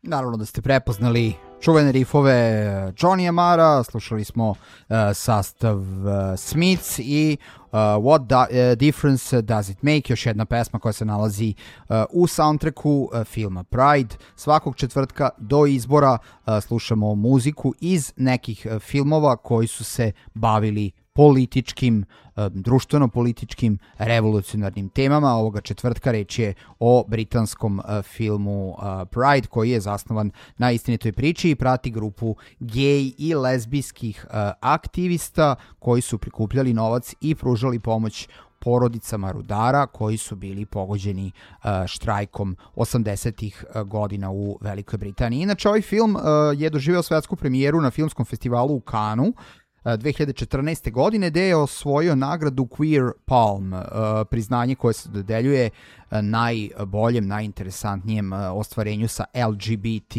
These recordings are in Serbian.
Naravno da ste prepoznali čuvene rifove Johnny Mara, slušali smo sastav Smiths i What Difference Does It Make, još jedna pesma koja se nalazi u soundtracku filma Pride. Svakog četvrtka do izbora slušamo muziku iz nekih filmova koji su se bavili političkim, društveno-političkim, revolucionarnim temama. Ovoga četvrtka reč je o britanskom filmu Pride, koji je zasnovan na istinitoj priči i prati grupu gej i lezbijskih aktivista koji su prikupljali novac i pružali pomoć porodicama rudara koji su bili pogođeni štrajkom 80-ih godina u Velikoj Britaniji. Inače, ovaj film je doživeo svetsku premijeru na filmskom festivalu u Cannesu 2014. godine, gde je osvojio nagradu Queer Palm, priznanje koje se dodeljuje najboljem, najinteresantnijem ostvarenju sa LGBT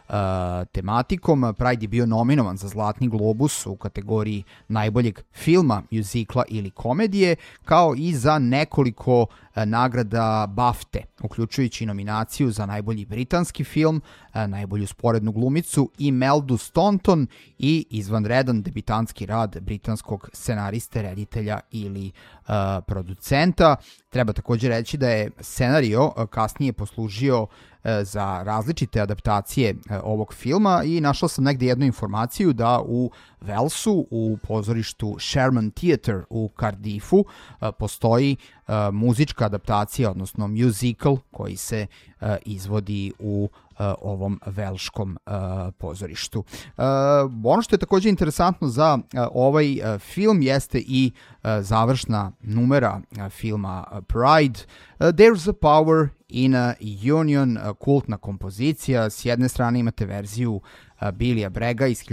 tematikom. Pride je bio nominovan za Zlatni globus u kategoriji najboljeg filma, mjuzikla ili komedije, kao i za nekoliko nagrada BAFTA, uključujući nominaciju za najbolji britanski film, najbolju sporednu glumicu Imeldu Staunton i izvanredan debitanski rad britanskog scenariste, reditelja ili producenta. Treba također reći da je scenario kasnije poslužio za različite adaptacije ovog filma i našao sam negde jednu informaciju da u Walesu, u pozorištu Sherman Theatre u Cardiffu, postoji muzička adaptacija, odnosno musical koji se izvodi u ovom velškom pozorištu. Ono što je također interesantno za ovaj film jeste i završna numera filma Pride. There's a power in a union, kultna kompozicija. S jedne strane imate verziju Billya Bragga iz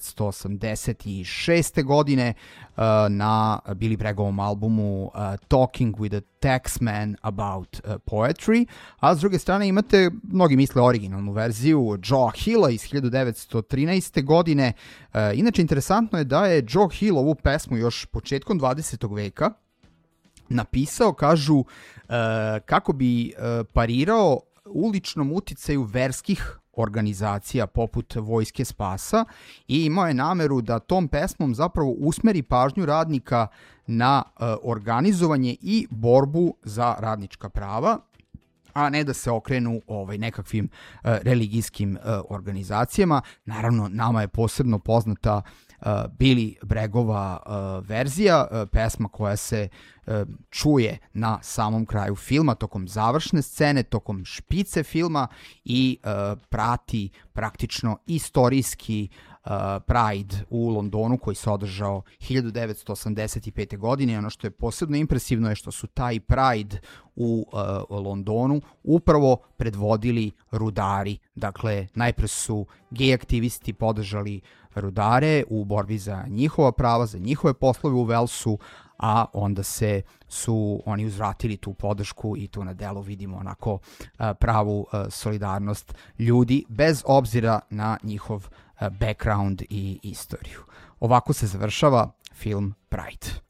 1986. godine na Billy Braggovom albumu Talking with a Taxman About Poetry, a s druge strane imate, mnogi misle, originalnu verziju Joe Hilla iz 1913. godine. Inače, interesantno je da je Joe Hill ovu pesmu još početkom 20. veka napisao, kažu, kako bi parirao uličnom uticaju verskih organizacija poput Vojske spasa i imao je nameru da tom pesmom zapravo usmeri pažnju radnika na organizovanje i borbu za radnička prava, a ne da se okrenu nekakvim religijskim organizacijama. Naravno, nama je posebno poznata Billy Braggova verzija, pesma koja se čuje na samom kraju filma, tokom završne scene, tokom špice filma i prati praktično istorijski Pride u Londonu koji se održao 1985. godine. Ono što je posebno impresivno je što su taj Pride u Londonu upravo predvodili rudari. Dakle, najpre su gej aktivisti podržali rudare u borbi za njihova prava, za njihove poslove u Walesu, a onda su oni uzvratili tu podršku i tu na delu vidimo onako pravu solidarnost ljudi bez obzira na njihov background i istoriju. Ovako se završava film Pride.